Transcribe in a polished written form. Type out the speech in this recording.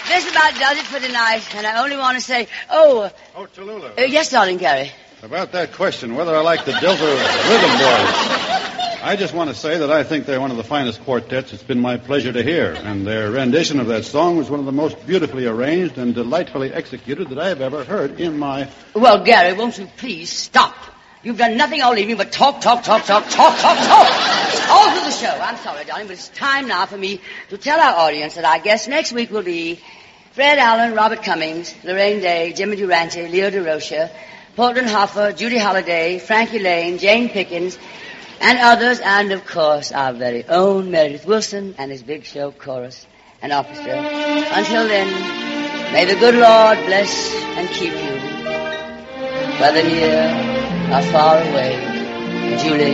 This about does it for tonight, and I only want to say, Tallulah. Yes, darling, Gary. About that question, whether I like the Delta Rhythm Boys, I just want to say that I think they're one of the finest quartets it's been my pleasure to hear, and their rendition of that song was one of the most beautifully arranged and delightfully executed that I have ever heard in my... Well, Gary, won't you please stop? You've done nothing all evening but talk. All through the show. I'm sorry, darling, but it's time now for me to tell our audience that our guests next week will be Fred Allen, Robert Cummings, Lorraine Day, Jimmy Durante, Leo DeRocha, Portland Hoffer, Judy Holliday, Frankie Lane, Jane Pickens, and others, and of course our very own Meredith Wilson and his big show chorus and orchestra. Until then, may the good Lord bless and keep you, whether near or far away. Julie.